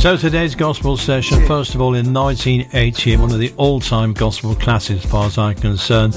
So today's gospel session, first of all, in 1980, one of the all-time gospel classics as far as I'm concerned.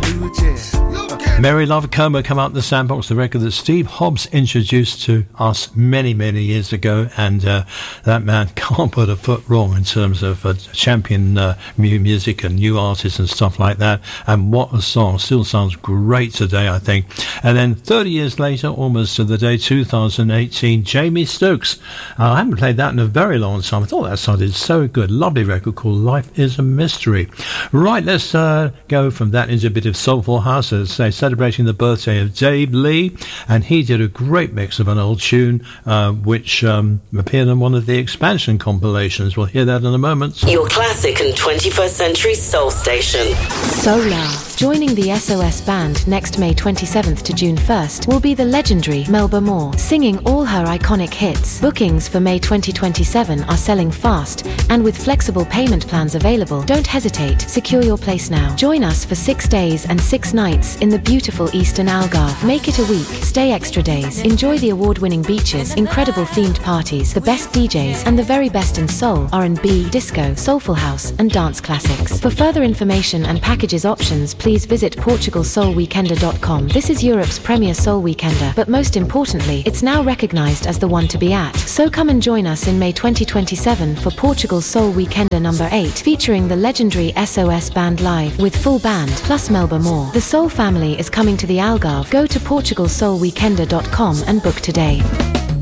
Mary Love Coma come out the Sandbox, the record that Steve Hobbs introduced to us many, many years ago, and that man can't put a foot wrong in terms of champion music and new artists and stuff like that. And what a song. Still sounds great today, I think. And then 30 years later, almost to the day, 2018, Jamie Stokes. I haven't played that in a very long time. I thought that sounded so good. Lovely record called Life is a Mystery. Right, let's go from that into a bit of soulful house, as I say, celebrating the birthday of Dave Lee, and he did a great mix of an old tune which appeared on one of the Expansion compilations. We'll hear that in a moment. Your classic and 21st century soul station. Solar. Joining the SOS band next May 27th to June 1st will be the legendary Melba Moore, singing all her iconic hits. Bookings for May 2027 are selling fast, and with flexible payment plans available, don't hesitate. Secure your place now. Join us for 6 days and 6 nights in the beautiful Eastern Algarve. Make it a week. Stay extra days. Enjoy the award-winning beaches, incredible themed parties, the best DJs, and the very best in soul, R&B, disco, soulful house, and dance classics. For further information and packages options, please visit PortugalSoulWeekender.com. This is Europe's premier soul weekender, but most importantly, it's now recognized as the one to be at. So come and join us in May 2027 for Portugal Soul Weekender number 8, featuring the legendary SOS band live with full band, plus Melba Moore. The Soul family is coming to the Algarve. Go to PortugalSoulWeekender.com and book today.